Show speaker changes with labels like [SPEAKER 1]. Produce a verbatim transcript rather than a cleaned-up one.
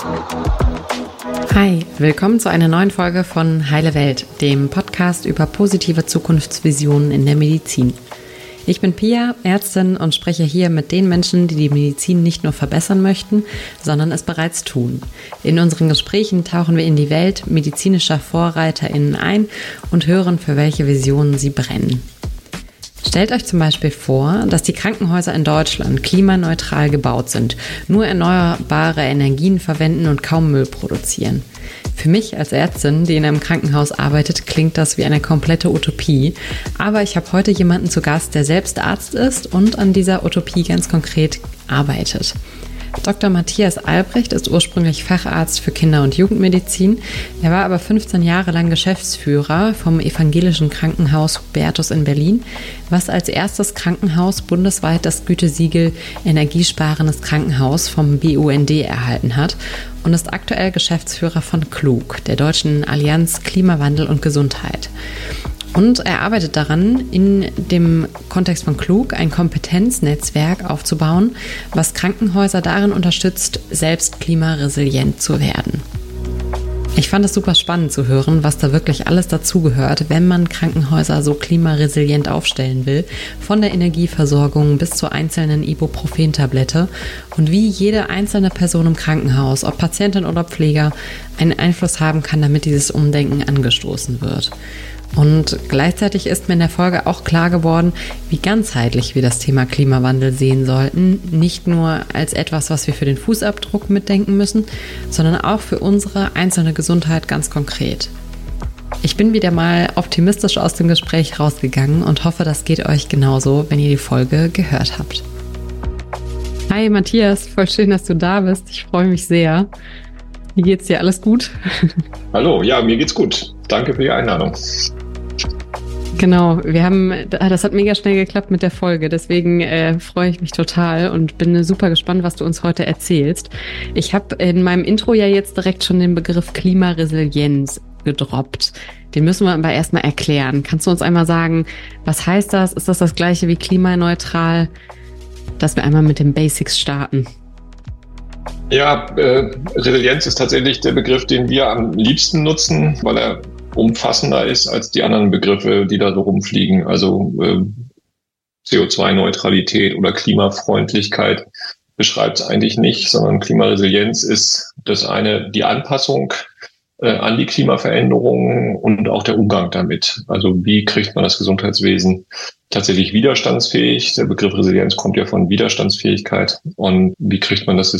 [SPEAKER 1] Hi, willkommen zu einer neuen Folge von Heile Welt, dem Podcast über positive Zukunftsvisionen in der Medizin. Ich bin Pia, Ärztin und spreche hier mit den Menschen, die die Medizin nicht nur verbessern möchten, sondern es bereits tun. In unseren Gesprächen tauchen wir in die Welt medizinischer VorreiterInnen ein und hören, für welche Visionen sie brennen. Stellt euch zum Beispiel vor, dass die Krankenhäuser in Deutschland klimaneutral gebaut sind, nur erneuerbare Energien verwenden und kaum Müll produzieren. Für mich als Ärztin, die in einem Krankenhaus arbeitet, klingt das wie eine komplette Utopie. Aber ich habe heute jemanden zu Gast, der selbst Arzt ist und an dieser Utopie ganz konkret arbeitet. Doktor Matthias Albrecht ist ursprünglich Facharzt für Kinder- und Jugendmedizin. Er war aber fünfzehn Jahre lang Geschäftsführer vom evangelischen Krankenhaus Hubertus in Berlin, was als erstes Krankenhaus bundesweit das Gütesiegel Energiesparendes Krankenhaus vom B U N D erhalten hat und ist aktuell Geschäftsführer von Klug, der Deutschen Allianz Klimawandel und Gesundheit. Und er arbeitet daran, in dem Kontext von Klug ein Kompetenznetzwerk aufzubauen, was Krankenhäuser darin unterstützt, selbst klimaresilient zu werden. Ich fand es super spannend zu hören, was da wirklich alles dazugehört, wenn man Krankenhäuser so klimaresilient aufstellen will, von der Energieversorgung bis zur einzelnen Ibuprofen-Tablette und wie jede einzelne Person im Krankenhaus, ob Patientin oder Pfleger, einen Einfluss haben kann, damit dieses Umdenken angestoßen wird. Und gleichzeitig ist mir in der Folge auch klar geworden, wie ganzheitlich wir das Thema Klimawandel sehen sollten. Nicht nur als etwas, was wir für den Fußabdruck mitdenken müssen, sondern auch für unsere einzelne Gesundheit ganz konkret. Ich bin wieder mal optimistisch aus dem Gespräch rausgegangen und hoffe, das geht euch genauso, wenn ihr die Folge gehört habt. Hi Matthias, voll schön, dass du da bist. Ich freue mich sehr. Wie geht's dir? Alles gut?
[SPEAKER 2] Hallo, ja, mir geht's gut. Danke für die Einladung.
[SPEAKER 1] Genau, wir haben, das hat mega schnell geklappt mit der Folge, deswegen äh, freue ich mich total und bin super gespannt, was du uns heute erzählst. Ich habe in meinem Intro ja jetzt direkt schon den Begriff Klimaresilienz gedroppt. Den müssen wir aber erstmal erklären. Kannst du uns einmal sagen, was heißt das? Ist das das gleiche wie klimaneutral? Dass wir einmal mit den Basics starten.
[SPEAKER 2] Ja, äh, Resilienz ist tatsächlich der Begriff, den wir am liebsten nutzen, weil er umfassender ist als die anderen Begriffe, die da so rumfliegen. Also äh, C O zwei Neutralität oder Klimafreundlichkeit beschreibt es eigentlich nicht, sondern Klimaresilienz ist das eine, die Anpassung äh, an die Klimaveränderungen und auch der Umgang damit. Also wie kriegt man das Gesundheitswesen tatsächlich widerstandsfähig? Der Begriff Resilienz kommt ja von Widerstandsfähigkeit. Und wie kriegt man das